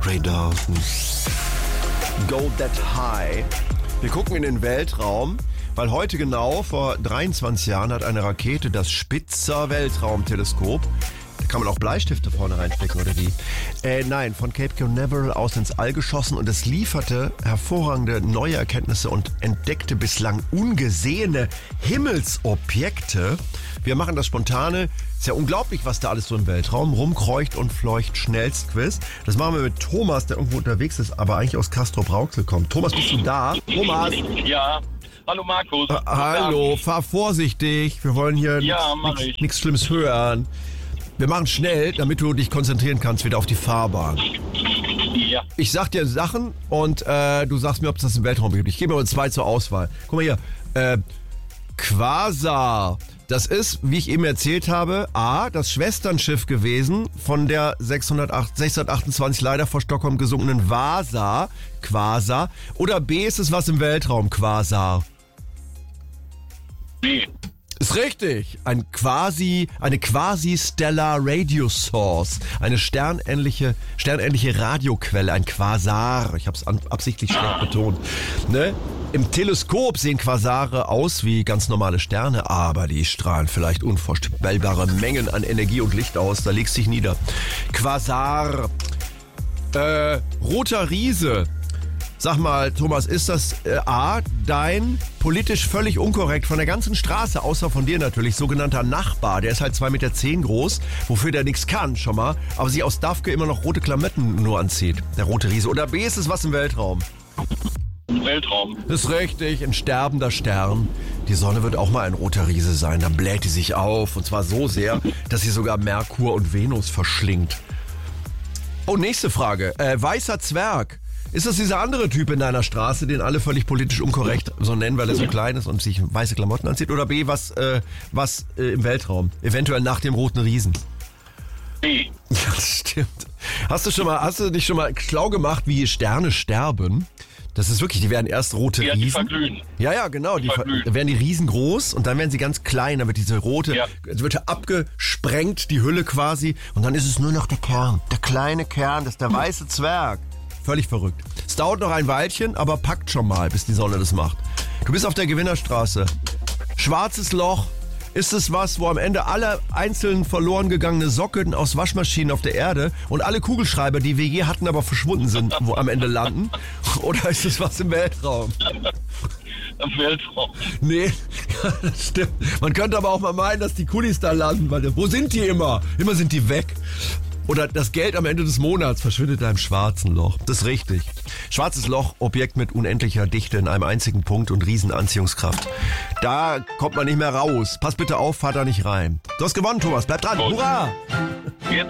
Andre Dalton. Go That High. Wir gucken in den Weltraum, weil heute genau vor 23 Jahren hat eine Rakete das Spitzer Weltraumteleskop, da kann man auch Bleistifte vorne reinstecken oder wie? Nein, von Cape Canaveral aus ins All geschossen und es lieferte hervorragende neue Erkenntnisse und entdeckte bislang ungesehene Himmelsobjekte. Wir machen das spontane, ist ja unglaublich, was da alles so im Weltraum rumkreucht und fleucht, Schnellstquiz. Das machen wir mit Thomas, der irgendwo unterwegs ist, aber eigentlich aus Castrop-Rauxel kommt. Thomas, bist du da? Thomas? Ja. Hallo Markus. Hallo, fahr vorsichtig. Wir wollen hier nichts Schlimmes hören. Wir machen schnell, damit du dich konzentrieren kannst wieder auf die Fahrbahn. Ja. Ich sag dir Sachen und du sagst mir, ob es das im Weltraum gibt. Ich gebe mir 2 zur Auswahl. Guck mal hier. Quasar. Das ist, wie ich eben erzählt habe, A, das Schwesternschiff gewesen von der 628 leider vor Stockholm gesunkenen Vasa, Quasar. Oder B, ist es was im Weltraum, Quasar? B. Ist richtig. Eine Quasi-Stellar Radio Source. Eine sternähnliche Radioquelle, ein Quasar. Ich habe es absichtlich schlecht betont. Ne? Im Teleskop sehen Quasare aus wie ganz normale Sterne, aber die strahlen vielleicht unvorstellbare Mengen an Energie und Licht aus. Da legst du dich nieder. Quasar. Roter Riese. Sag mal, Thomas, ist das A, dein politisch völlig unkorrekt von der ganzen Straße, außer von dir natürlich, sogenannter Nachbar, der ist halt 2,10 Meter groß, wofür der nichts kann schon mal, aber sich aus Dafke immer noch rote Klamotten nur anzieht, der rote Riese. Oder B, ist es was im Weltraum? Im Weltraum. Das ist richtig, ein sterbender Stern. Die Sonne wird auch mal ein roter Riese sein, dann bläht die sich auf, und zwar so sehr, dass sie sogar Merkur und Venus verschlingt. Oh, nächste Frage. Weißer Zwerg. Ist das dieser andere Typ in deiner Straße, den alle völlig politisch unkorrekt so nennen, weil er so klein ist und sich weiße Klamotten anzieht? Oder B, was im Weltraum? Eventuell nach dem roten Riesen. B. Ja, das stimmt. Hast du dich schon mal schlau gemacht, wie Sterne sterben? Das ist wirklich, die werden erst rote Riesen. Die verglühen. Ja, genau. Die werden die riesengroß und dann werden sie ganz klein. Dann wird diese rote, wird abgesprengt, die Hülle quasi. Und dann ist es nur noch der Kern. Der kleine Kern, das ist der weiße Zwerg. Völlig verrückt. Es dauert noch ein Weilchen, aber packt schon mal, bis die Sonne das macht. Du bist auf der Gewinnerstraße. Schwarzes Loch. Ist es was, wo am Ende alle einzeln verloren gegangene Socken aus Waschmaschinen auf der Erde und alle Kugelschreiber, die wir je hatten, aber verschwunden sind, wo am Ende landen? Oder ist es was im Weltraum? Im Weltraum. Nee, das stimmt. Man könnte aber auch mal meinen, dass die Kulis da landen, weil wo sind die immer? Immer sind die weg. Oder das Geld am Ende des Monats verschwindet in einem schwarzen Loch. Das ist richtig. Schwarzes Loch, Objekt mit unendlicher Dichte in einem einzigen Punkt und Riesenanziehungskraft. Da kommt man nicht mehr raus. Pass bitte auf, fahr da nicht rein. Du hast gewonnen, Thomas. Bleib dran. Hurra!